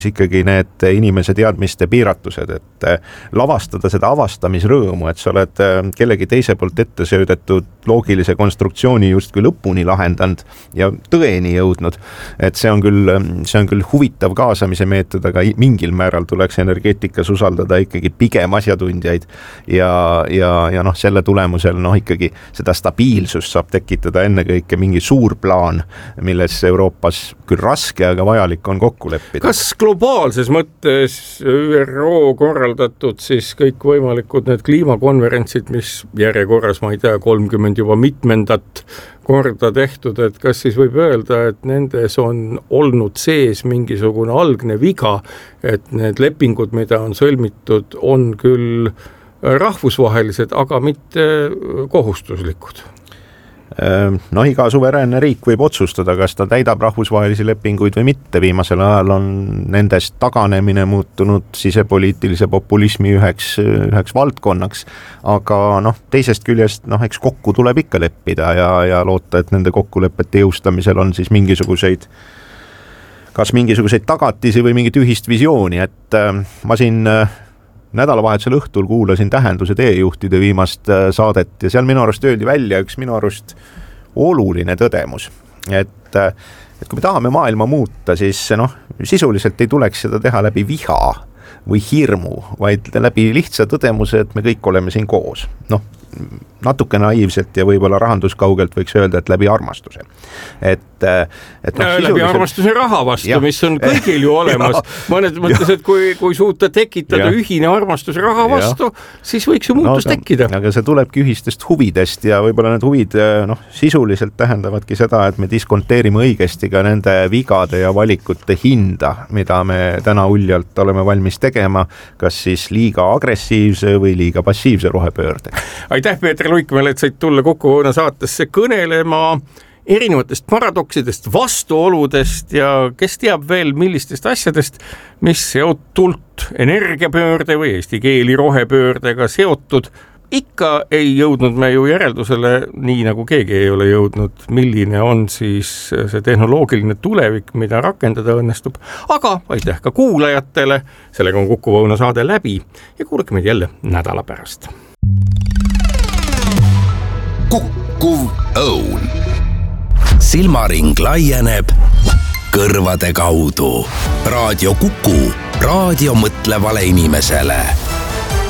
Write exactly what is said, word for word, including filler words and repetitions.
ikkagi need inimese teadmiste piiratused, et lavastada seda avastamisrõõmu, et sa oled kellegi teise poolt ette söödetud loogilise konstruktsiooni justkui lõpuni lahendanud ja tõeni jõudnud. Et see on küll, see on küll huvitav kaasamise meetod, aga mingil määral tuleks energeetikas usaldada ikkagi pigem asjatundjaid ja, ja, ja noh, selle tulemusel noh ikkagi seda stabiilsust saab tekitada ennekõike mingi suur plaan, milles Euroopas küll raske, aga vajalik on kokku leppida. Kas globaalses mõttes Ü R O korraldatud siis kõik võimalikud need kliimakonverentsid, mis järjekorras, ma ei tea, kolmkümmend juba mitmendat korda tehtud, et kas siis võib öelda, et nendes on olnud sees mingisugune algne viga, et need lepingud, mida on sõlmitud, on küll rahvusvahelised, aga mitte kohustuslikud? No iga suveräänne riik võib otsustada, kas ta täidab rahvusvahelisi lepinguid või mitte. Viimasel ajal on nendest taganemine muutunud sisepoliitilise populismi üheks, üheks valdkonnaks, aga noh, teisest küljest noh, eks kokku tuleb ikka leppida ja, ja loota, et nende kokkulepete jõustamisel on siis mingisuguseid kas mingisuguseid tagatisi või mingit ühist visiooni, et äh, ma siin äh, nädalavahetusel õhtul kuulasin Tähenduse teejuhtide viimast saadet ja seal minu arust öeldi välja üks minu arust oluline tõdemus, et, et kui me tahame maailma muuta, siis noh, sisuliselt ei tuleks seda teha läbi viha või hirmu, vaid läbi lihtsa tõdemuse, et me kõik oleme siin koos. Noh, natuke naiivselt ja võib-olla rahanduskaugelt võiks öelda, et läbi armastuse. Et, et no, läbi sisuliselt... armastuse raha vastu, ja. Mis on kõigil ju olemas. Mõnes mõttes, et kui, kui suuta tekitada ja. Ühine armastus raha vastu, ja. Siis võiks ju muutus no, aga, tekkida. Aga see tulebki ühistest huvidest ja võib-olla need huvid noh, sisuliselt tähendavadki seda, et me diskonteerime õigesti ka nende vigade ja valikute hinda, mida me täna uljalt oleme valmis tegema, kas siis liiga agressiivse või liiga passiivse rohepöörde. Aitäh, Peeter Luikmäel, et said tulla Kuku saatesse kõnelema erinevatest paradoksidest, vastuoludest ja kes teab veel millistest asjadest, mis seotult energiapöörde või eesti keeli rohepöördega seotud. Ikka ei jõudnud me ju järeldusele, nii nagu keegi ei ole jõudnud, milline on siis see tehnoloogiline tulevik, mida rakendada õnnestub. Aga aitäh ka kuulajatele, sellega on Kuku saade läbi ja kuulake meid jälle nädala pärast. Kukkuv õun. Silmaring laieneb kõrvade kaudu. Raadio Kuku, raadio mõtlevale inimesele.